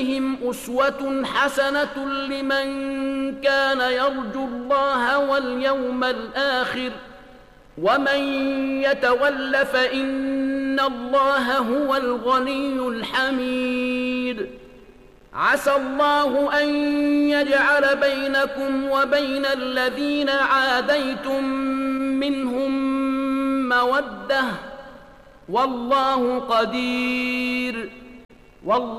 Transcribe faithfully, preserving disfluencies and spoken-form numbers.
فيهم أسوة حسنة لمن كان يرجو الله واليوم الآخر ومن يتول فإن الله هو الغني الحميد. عسى الله أن يجعل بينكم وبين الذين عاديتم منهم مودة والله قدير والله